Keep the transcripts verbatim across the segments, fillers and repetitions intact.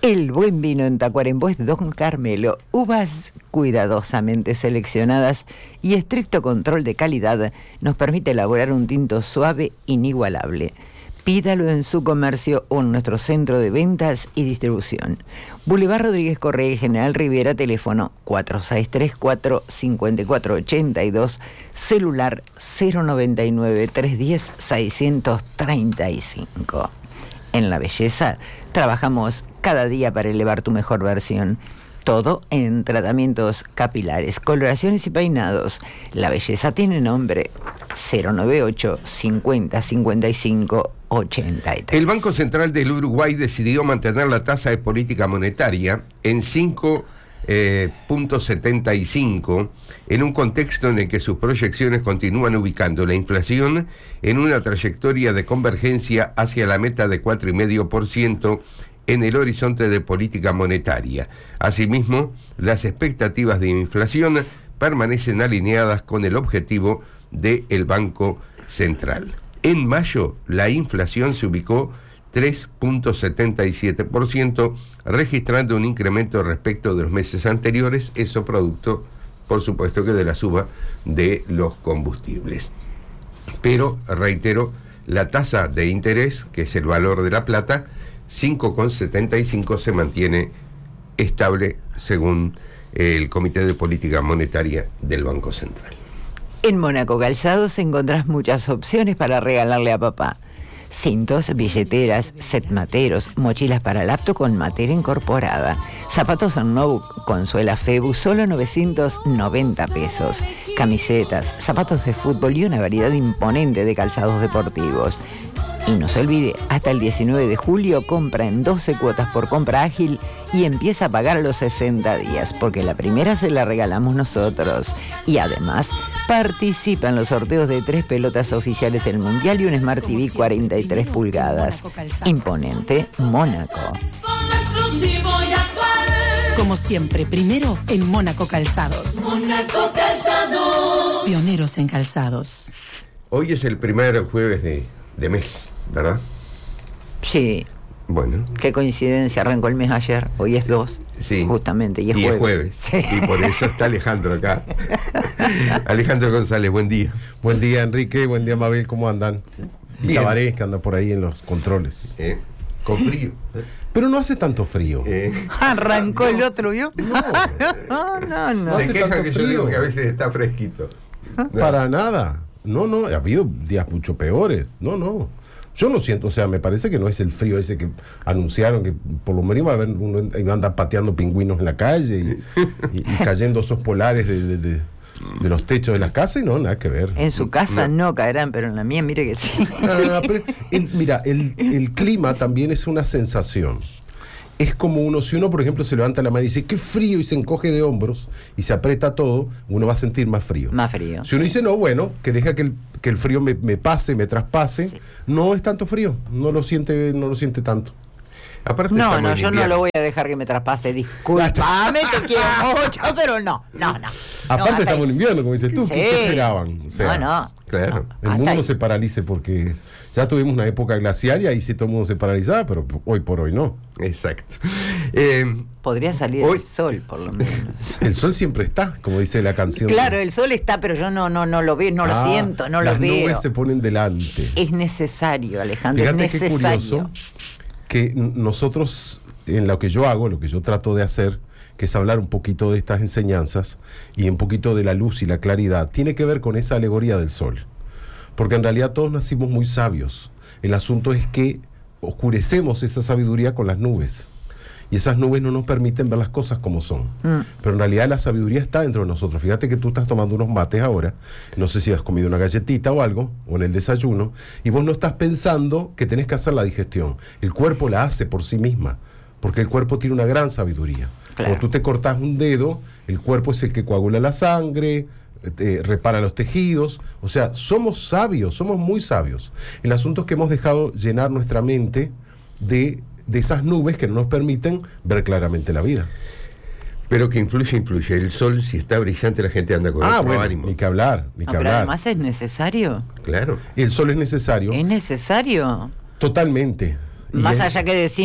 El buen vino en Tacuarembó es Don Carmelo. Uvas cuidadosamente seleccionadas y estricto control de calidad nos permite elaborar un tinto suave inigualable. Pídalo en su comercio o en nuestro centro de ventas y distribución. Boulevard Rodríguez Correa y General Riviera, teléfono cuatro seis tres cuatro, cinco cuatro ocho dos, celular cero noventa y nueve, trescientos diez, seiscientos treinta y cinco. En La Belleza trabajamos cada día para elevar tu mejor versión. Todo en tratamientos capilares, coloraciones y peinados. La Belleza tiene nombre. Cero noventa y ocho, cincuenta, cincuenta y cinco, ochenta y tres. El Banco Central del Uruguay decidió mantener la tasa de política monetaria en cinco punto setenta y cinco en un contexto en el que sus proyecciones continúan ubicando la inflación en una trayectoria de convergencia hacia la meta de cuatro coma cinco por ciento en el horizonte de política monetaria. Asimismo, las expectativas de inflación permanecen alineadas con el objetivo del Banco Central. En mayo, la inflación se ubicó tres punto setenta y siete por ciento, registrando un incremento respecto de los meses anteriores, eso producto, por supuesto, que de la suba de los combustibles. Pero, reitero, la tasa de interés, que es el valor de la plata, cinco coma setenta y cinco, se mantiene estable según el Comité de Política Monetaria del Banco Central. En Mónaco Calzados encontrás muchas opciones para regalarle a papá. Cintos, billeteras, set materos, mochilas para laptop con matera incorporada. Zapatos en no con suela Febu, solo novecientos noventa pesos. Camisetas, zapatos de fútbol y una variedad imponente de calzados deportivos. Y no se olvide, hasta el diecinueve de julio compra en doce cuotas por compra ágil y empieza a pagar a los sesenta días, porque la primera se la regalamos nosotros. Y además, participa en los sorteos de tres pelotas oficiales del Mundial y un Smart T V cuarenta y tres pulgadas. Imponente Mónaco. Como siempre, primero en Mónaco Calzados. Mónaco Calzados. Pioneros en calzados. Hoy es el primer jueves de, de mes, ¿verdad? Sí. Bueno. Qué coincidencia, arrancó el mes ayer, hoy es dos. Sí. Justamente, y es y jueves. Es jueves. Sí. Y por eso está Alejandro acá. Alejandro González, buen día. Buen día, Enrique, buen día, Mabel, ¿cómo andan? Y Tabaré, que anda por ahí en los controles. Eh, con frío. Pero no hace tanto frío. Eh. Arrancó no, el otro, ¿vio? No, no, no. no. Se hace quejan tanto que frío. yo digo que a veces está fresquito. No. Para nada. No, no, ha habido días mucho peores. No, no. Yo no siento, o sea, me parece que no es el frío ese que anunciaron, que por lo menos iba a haber, uno iba a andar pateando pingüinos en la calle y, y, y cayendo osos polares de, de, de, de los techos de las casas, y no, nada que ver. En su casa no, no caerán, pero en la mía, mire que sí. Ah, pero el, mira, el, el clima también es una sensación. Es como uno, si uno, por ejemplo, se levanta la mano y dice, qué frío, y se encoge de hombros y se aprieta todo, uno va a sentir más frío. Más frío. Si uno dice, no, bueno, que deja que el, que el frío me, me pase, me traspase, sí. No es tanto frío, no lo siente, no lo siente tanto. Aparte no, no, yo no lo voy a dejar que me traspase, discúlpame, te quiero mucho, pero no, no, no. Aparte no, estamos en invierno, como dices tú, sí. ¿qué, ¿qué esperaban? O sea, no, no. Claro. El Hasta mundo ahí. no se paralice porque ya tuvimos una época glacial y ahí sí todo el mundo se paralizaba, pero hoy por hoy no. Exacto. Eh, Podría salir hoy... el sol, por lo menos. El sol siempre está, como dice la canción. Claro, el sol está, pero yo no, no, no lo veo, no ah, lo siento, no lo las veo. Las nubes se ponen delante. Es necesario, Alejandro, Fíjate es necesario. Qué curioso que nosotros, en lo que yo hago, lo que yo trato de hacer, que es hablar un poquito de estas enseñanzas y un poquito de la luz y la claridad, tiene que ver con esa alegoría del sol. Porque en realidad todos nacimos muy sabios. El asunto es que oscurecemos esa sabiduría con las nubes. Y esas nubes no nos permiten ver las cosas como son. Mm. Pero en realidad la sabiduría está dentro de nosotros. Fíjate que tú estás tomando unos mates ahora, no sé si has comido una galletita o algo, o en el desayuno, y vos no estás pensando que tenés que hacer la digestión. El cuerpo la hace por sí misma, porque el cuerpo tiene una gran sabiduría. Claro. Cuando tú te cortás un dedo, el cuerpo es el que coagula la sangre, eh, repara los tejidos. O sea, somos sabios, somos muy sabios. El asunto es que hemos dejado llenar nuestra mente de... de esas nubes que no nos permiten ver claramente la vida. Pero que influye, influye. El sol, si está brillante, la gente anda con ah, otro bueno, ánimo. Ni que hablar, ni no, que pero hablar. además es necesario. Claro. El sol es necesario. Es necesario. Totalmente. Más y allá es... que decimos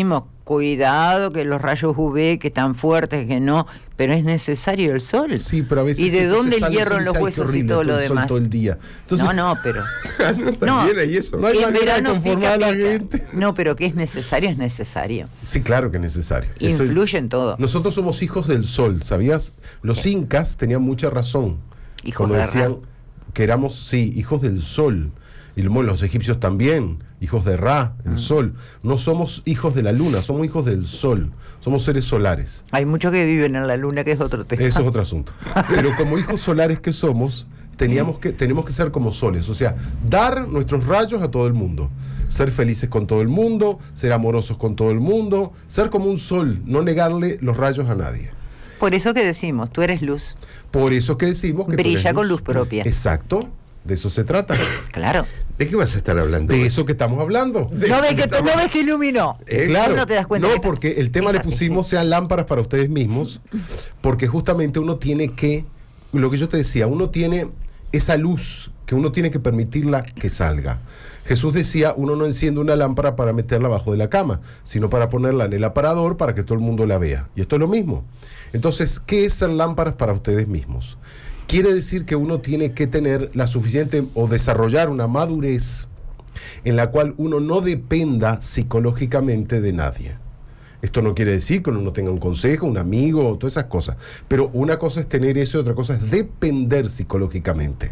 cuidado, que los rayos U V, que están fuertes, que no, pero es necesario el sol. Sí, pero a veces ¿Y de dónde el hierro en los huesos y todo lo demás? Todo el día. Entonces, no, no, pero... no, no, y eso. No hay en manera verano de conformar a la gente. No, pero que es necesario, es necesario. Sí, claro que es necesario. Influye Eso, en todo. Nosotros somos hijos del sol, ¿sabías? Los ¿Qué? incas tenían mucha razón. Hijos cuando de decían Ra. que éramos, sí, hijos del sol. Y los egipcios también, hijos de Ra, el Mm. sol. No somos hijos de la luna, somos hijos del sol. Somos seres solares. Hay muchos que viven en la luna, que es otro tema. Eso es otro asunto. Pero como hijos solares que somos, teníamos que, tenemos que ser como soles. O sea, dar nuestros rayos a todo el mundo. Ser felices con todo el mundo, ser amorosos con todo el mundo, ser como un sol, no negarle los rayos a nadie. Por eso que decimos, tú eres luz. Por eso que decimos que tú Brilla eres con luz propia. Exacto, de eso se trata. Claro. ¿De qué vas a estar hablando? De eso que estamos hablando. De ¿No eso ves que que, estamos- ¿No ves que iluminó? Eh, Claro, Tú no te das cuenta no, que- porque el tema es le así. pusimos sean lámparas para ustedes mismos, porque justamente uno tiene que, lo que yo te decía, uno tiene esa luz que uno tiene que permitirla que salga. Jesús decía, uno no enciende una lámpara para meterla abajo de la cama, sino para ponerla en el aparador para que todo el mundo la vea. Y esto es lo mismo. Entonces, ¿qué es ser lámparas para ustedes mismos? Quiere decir que uno tiene que tener la suficiente o desarrollar una madurez en la cual uno no dependa psicológicamente de nadie. Esto no quiere decir que uno no tenga un consejo, un amigo, todas esas cosas. Pero una cosa es tener eso y otra cosa es depender psicológicamente.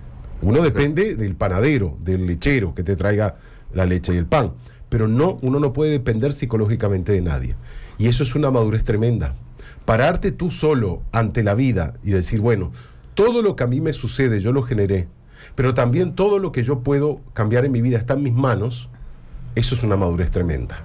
Uno depende del panadero, del lechero que te traiga la leche y el pan. Pero no, uno no puede depender psicológicamente de nadie. Y eso es una madurez tremenda. Pararte tú solo ante la vida y decir, bueno, todo lo que a mí me sucede yo lo generé, pero también todo lo que yo puedo cambiar en mi vida está en mis manos. Eso es una madurez tremenda.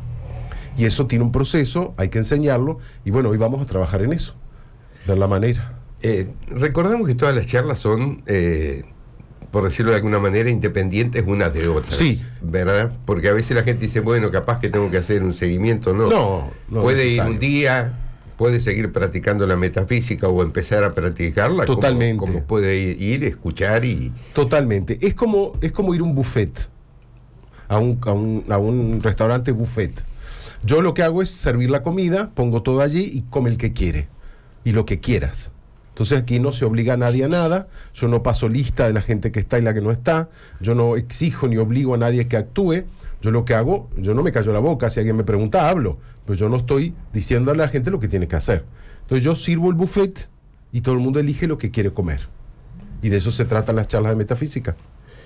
Y eso tiene un proceso, hay que enseñarlo, y bueno, hoy vamos a trabajar en eso, ver la manera. Eh, recordamos que todas las charlas son, eh, por decirlo de alguna manera, independientes unas de otras. Sí. ¿Verdad? Porque a veces la gente dice, bueno, capaz que tengo que hacer un seguimiento. No, No, no puede ir necesario. un día, puede seguir practicando la metafísica o empezar a practicarla. como- Totalmente. Como, puede ir, ir, escuchar y... Totalmente. Es como, es como ir a un buffet, a un, a un, a un restaurante buffet. Yo lo que hago es servir la comida, pongo todo allí y come el que quiere y lo que quieras. Entonces aquí no se obliga a nadie a nada, yo no paso lista de la gente que está y la que no está, yo no exijo ni obligo a nadie que actúe. Yo lo que hago, yo no me callo la boca, si alguien me pregunta, hablo, pero yo no estoy diciéndole a la gente lo que tiene que hacer. Entonces yo sirvo el buffet y todo el mundo elige lo que quiere comer. Y de eso se tratan las charlas de metafísica.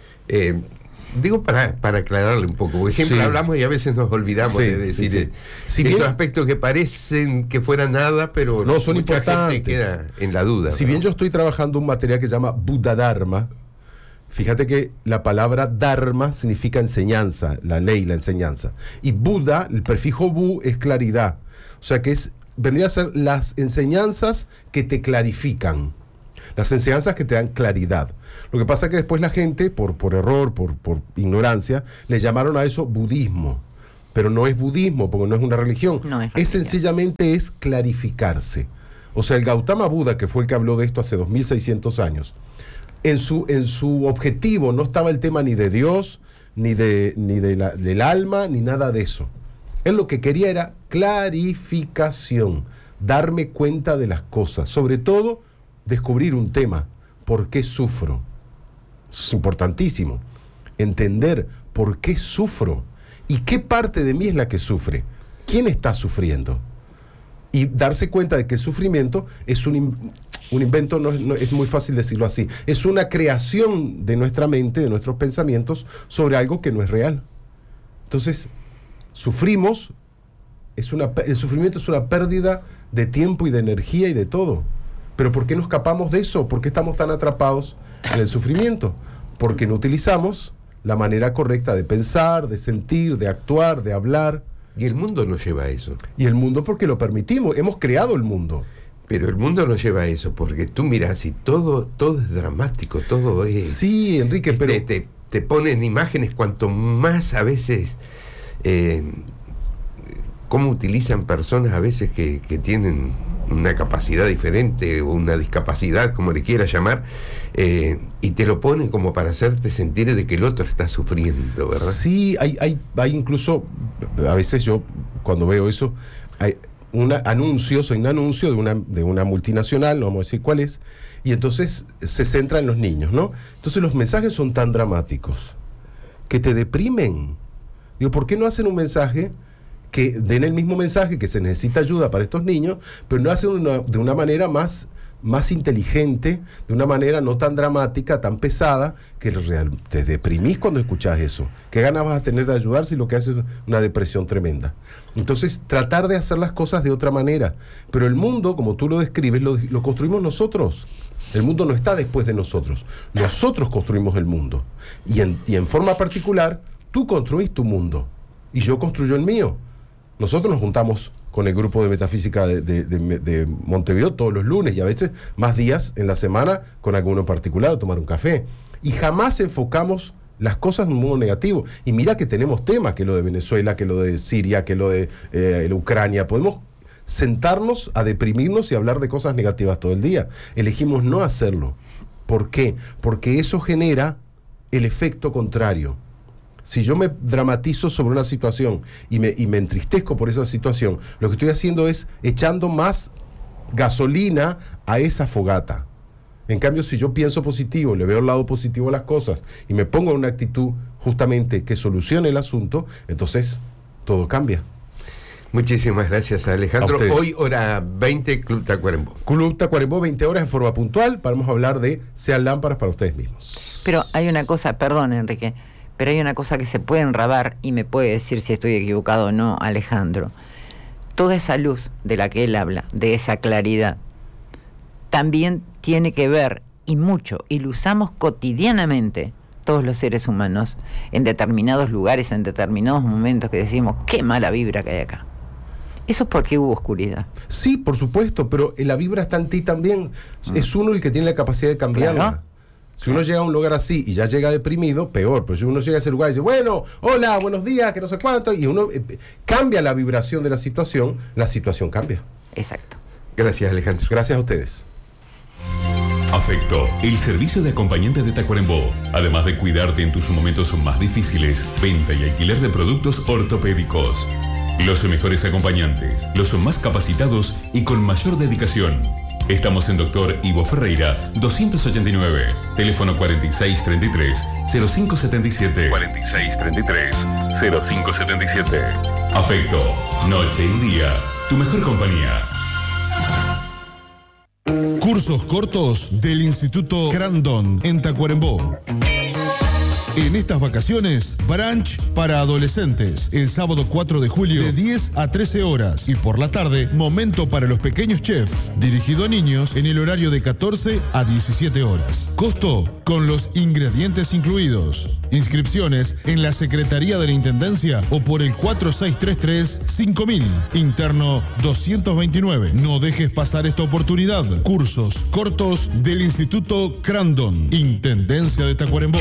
Eh, digo para, para aclararle un poco, porque siempre Sí. hablamos y a veces nos olvidamos Sí, de decir sí, sí. eh, Si esos bien- aspectos que parecen que fueran nada, pero No, son mucha importantes. gente queda en la duda. Si ¿no? bien yo estoy trabajando un material que se llama Buddha Dharma, fíjate que la palabra Dharma significa enseñanza, la ley, la enseñanza. Y Buddha, el prefijo Bu es claridad. O sea que es, vendría a ser las enseñanzas que te clarifican. Las enseñanzas que te dan claridad. Lo que pasa es que después la gente, por, por error, por, por ignorancia, le llamaron a eso budismo. Pero no es budismo, porque no es una religión. No es es religión. sencillamente es clarificarse. O sea, el Gautama Buda, que fue el que habló de esto hace dos mil seiscientos años, en su, en su objetivo no estaba el tema ni de Dios, ni, de, ni de la- del alma, ni nada de eso. Él lo que quería era clarificación, darme cuenta de las cosas, sobre todo descubrir un tema, ¿por qué sufro? Es importantísimo, entender por qué sufro y qué parte de mí es la que sufre, quién está sufriendo. Y darse cuenta de que el sufrimiento es un, in- un invento, no, es- no- es muy fácil decirlo así, es una creación de nuestra mente, de nuestros pensamientos, sobre algo que no es real. Entonces, sufrimos, es una, pe- el sufrimiento es una pérdida de tiempo y de energía y de todo. Pero ¿por qué nos escapamos de eso? ¿Por qué estamos tan atrapados en el sufrimiento? Porque no utilizamos la manera correcta de pensar, de sentir, de actuar, de hablar. Y el mundo nos lleva a eso. Y el mundo porque lo permitimos, hemos creado el mundo. Pero el mundo nos lleva a eso, porque tú miras y todo, todo es dramático, todo es... Sí, Enrique, este, pero... te, te ponen imágenes cuanto más a veces... Eh, cómo utilizan personas a veces que, que tienen una capacidad diferente o una discapacidad, como le quieras llamar, eh, y te lo ponen como para hacerte sentir de que el otro está sufriendo, ¿verdad? Sí, hay, hay, hay incluso, a veces yo cuando veo eso, hay un anuncio, soy un anuncio de una, de una multinacional, no vamos a decir cuál es, y entonces se centra en los niños, ¿no? Entonces los mensajes son tan dramáticos que te deprimen. Digo, ¿por qué no hacen un mensaje que den el mismo mensaje, que se necesita ayuda para estos niños, pero no hacen una, de una manera más, más inteligente, de una manera no tan dramática, tan pesada, que real, te deprimís cuando escuchás eso? ¿Qué ganas vas a tener de ayudar si lo que haces es una depresión tremenda? Entonces, tratar de hacer las cosas de otra manera. Pero el mundo, como tú lo describes, lo, lo construimos nosotros. El mundo no está después de nosotros. Nosotros construimos el mundo. Y en, y en forma particular, tú construís tu mundo y yo construyo el mío. Nosotros nos juntamos con el grupo de metafísica de, de, de, de Montevideo todos los lunes y a veces más días en la semana con alguno en particular a tomar un café. Y jamás enfocamos las cosas de un modo negativo. Y mira que tenemos temas, que lo de Venezuela, que lo de Siria, que lo de eh, Ucrania. Podemos sentarnos a deprimirnos y hablar de cosas negativas todo el día. Elegimos no hacerlo. ¿Por qué? Porque eso genera el efecto contrario. Si yo me dramatizo sobre una situación y me, y me entristezco por esa situación, lo que estoy haciendo es echando más gasolina a esa fogata. En cambio, si yo pienso positivo, le veo el lado positivo a las cosas y me pongo en una actitud justamente que solucione el asunto, entonces todo cambia. Muchísimas gracias, Alejandro. Hoy, hora veinte, Club Tacuarembó. Club Tacuarembó, veinte horas en forma puntual. Vamos a hablar de Sean lámparas para ustedes mismos. Pero hay una cosa, perdón, Enrique, pero hay una cosa que se puede enrabar y me puede decir si estoy equivocado o no, Alejandro. Toda esa luz de la que él habla, de esa claridad, también tiene que ver, y mucho, y lo usamos cotidianamente todos los seres humanos, en determinados lugares, en determinados momentos que decimos, qué mala vibra que hay acá. Eso es porque hubo oscuridad. Sí, por supuesto, pero la vibra está en ti también. Mm. Es uno el que tiene la capacidad de cambiarla. Claro. Si uno llega a un lugar así y ya llega deprimido, peor. Pero si uno llega a ese lugar y dice, bueno, hola, buenos días, que no sé cuánto, y uno eh, cambia la vibración de la situación, la situación cambia. Exacto. Gracias, Alejandro. Gracias a ustedes. Afecto, el servicio de acompañante de Tacuarembó. Además de cuidarte en tus momentos más difíciles, venta y alquiler de productos ortopédicos. Los mejores acompañantes, los más capacitados y con mayor dedicación. Estamos en Doctor Ivo Ferreira, doscientos ochenta y nueve. Teléfono cuarenta y seis treinta y tres, cero cinco setenta y siete. cuarenta y seis treinta y tres, cero cinco setenta y siete. Afecto, noche y día, tu mejor compañía. Cursos cortos del Instituto Crandon en Tacuarembó. En estas vacaciones, brunch para adolescentes, el sábado cuatro de julio de diez a trece horas y por la tarde, momento para los pequeños chefs, dirigido a niños en el horario de catorce a diecisiete horas. Costo con los ingredientes incluidos. Inscripciones en la Secretaría de la Intendencia o por el cuatro seis tres tres cinco mil, interno doscientos veintinueve. No dejes pasar esta oportunidad. Cursos cortos del Instituto Crandon, Intendencia de Tacuarembó.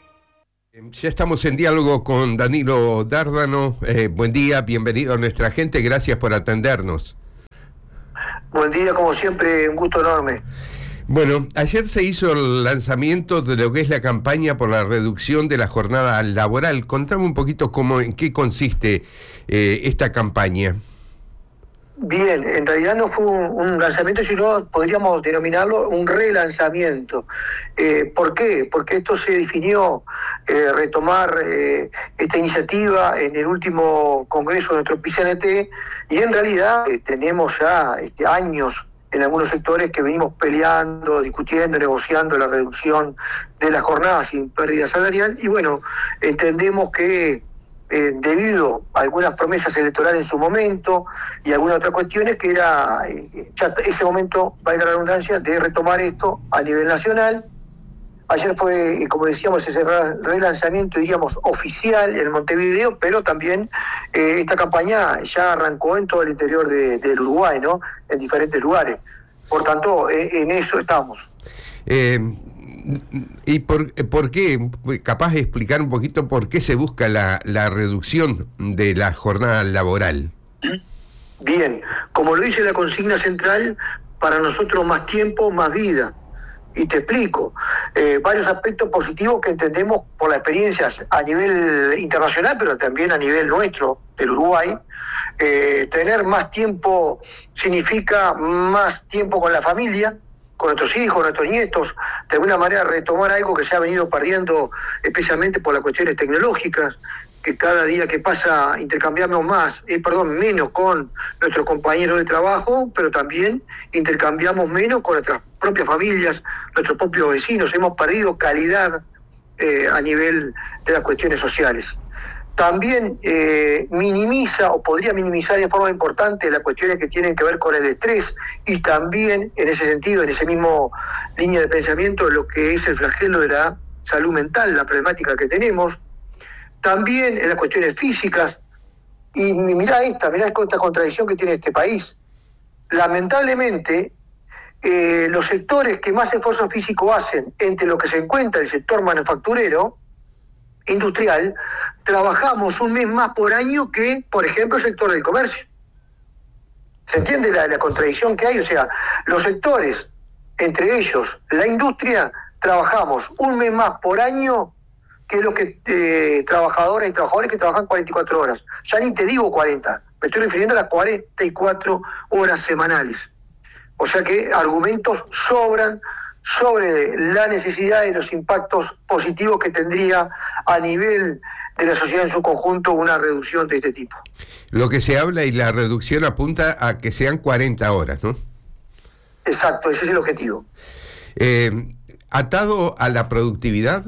Ya estamos en diálogo con Danilo Dárdano. Eh, buen día, bienvenido a nuestra gente, gracias por atendernos. Buen día, como siempre, un gusto enorme. Bueno, ayer se hizo el lanzamiento de lo que es la campaña por la reducción de la jornada laboral. Contame un poquito cómo, en qué consiste eh, esta campaña. Bien, en realidad no fue un, un lanzamiento, sino podríamos denominarlo un relanzamiento. Eh, ¿Por qué? Porque esto se definió eh, retomar eh, esta iniciativa en el último congreso de nuestro P C N T y en realidad eh, tenemos ya este, años en algunos sectores que venimos peleando, discutiendo, negociando la reducción de la jornada sin pérdida salarial y bueno, entendemos que Eh, debido a algunas promesas electorales en su momento y algunas otras cuestiones que era eh, ya ese momento, valga la redundancia, de retomar esto a nivel nacional. Ayer fue, como decíamos, ese relanzamiento, diríamos, oficial en Montevideo, pero también eh, esta campaña ya arrancó en todo el interior de, del Uruguay, ¿no? En diferentes lugares. Por tanto, eh, en eso estamos. Eh... ¿Y por, por qué? Capaz de explicar un poquito por qué se busca la, la reducción de la jornada laboral. Bien, como lo dice la consigna central, para nosotros más tiempo, más vida. Y te explico. Eh, varios aspectos positivos que entendemos por las experiencias a nivel internacional, pero también a nivel nuestro, del Uruguay. Eh, tener más tiempo significa más tiempo con la familia, con nuestros hijos, nuestros nietos, de alguna manera retomar algo que se ha venido perdiendo, especialmente por las cuestiones tecnológicas, que cada día que pasa intercambiamos más, eh, perdón, menos con nuestros compañeros de trabajo, pero también intercambiamos menos con nuestras propias familias, nuestros propios vecinos. Hemos perdido calidad eh, a nivel de las cuestiones sociales. También eh, minimiza o podría minimizar en forma importante las cuestiones que tienen que ver con el estrés y también en ese sentido, en ese mismo línea de pensamiento, lo que es el flagelo de la salud mental, la problemática que tenemos. También en las cuestiones físicas. Y mirá esta, mirá esta contradicción que tiene este país. Lamentablemente, eh, los sectores que más esfuerzo físico hacen entre lo que se encuentra el sector manufacturero, industrial, trabajamos un mes más por año que, por ejemplo, el sector del comercio. ¿Se entiende la, la contradicción que hay? O sea, los sectores, entre ellos la industria, trabajamos un mes más por año que los que eh, trabajadoras y trabajadores que trabajan cuarenta y cuatro horas. Ya ni te digo cuarenta, me estoy refiriendo a las cuarenta y cuatro horas semanales. O sea que argumentos sobran sobre la necesidad de los impactos positivos que tendría a nivel de la sociedad en su conjunto una reducción de este tipo. Lo que se habla y la reducción apunta a que sean cuarenta horas, ¿no? Exacto, ese es el objetivo. Eh, ¿Atado a la productividad?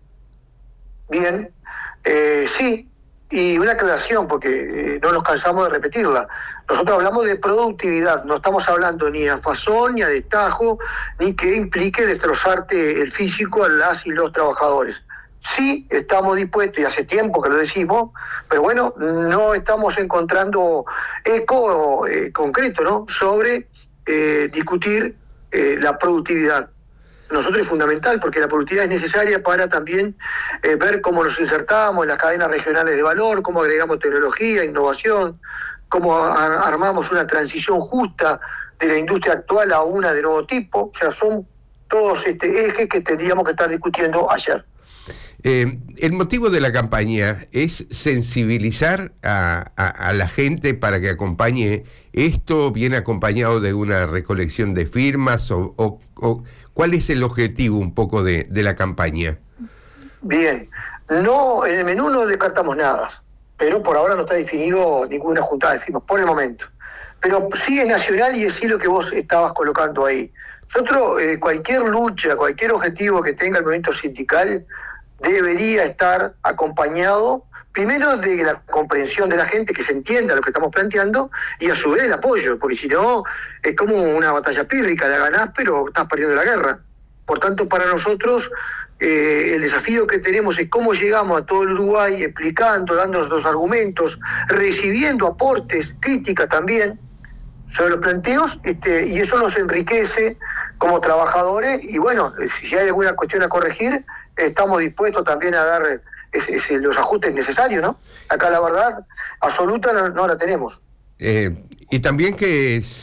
Bien, eh, sí, y una aclaración, porque eh, no nos cansamos de repetirla. Nosotros hablamos de productividad, no estamos hablando ni a fasón, ni a destajo, ni que implique destrozarte el físico a las y los trabajadores. Sí, estamos dispuestos, y hace tiempo que lo decimos, pero bueno, no estamos encontrando eco eh, concreto, ¿no?, sobre eh, discutir eh, la productividad. Nosotros es fundamental porque la productividad es necesaria para también eh, ver cómo nos insertamos en las cadenas regionales de valor, cómo agregamos tecnología, innovación, cómo ar- armamos una transición justa de la industria actual a una de nuevo tipo. O sea, son todos este, ejes que tendríamos que estar discutiendo ayer. Eh, el motivo de la campaña es sensibilizar a, a, a la gente para que acompañe esto. ¿Viene acompañado de una recolección de firmas o, o, o cuál es el objetivo un poco de, de la campaña? Bien, no, en el menú no descartamos nada, pero por ahora no está definido ninguna juntada de firmas, por el momento. Pero sí es nacional y es sí lo que vos estabas colocando ahí. Nosotros, eh, cualquier lucha, cualquier objetivo que tenga el movimiento sindical debería estar acompañado primero de la comprensión de la gente, que se entienda lo que estamos planteando, y a su vez el apoyo, porque si no es como una batalla pírrica, la ganás pero estás perdiendo la guerra. Por tanto, para nosotros eh, el desafío que tenemos es cómo llegamos a todo el Uruguay explicando, dándonos los argumentos, recibiendo aportes, críticas también sobre los planteos, este, y eso nos enriquece como trabajadores, y bueno, si hay alguna cuestión a corregir, estamos dispuestos también a dar es, es, los ajustes necesarios, ¿no? Acá la verdad absoluta no, no la tenemos. Eh, y también que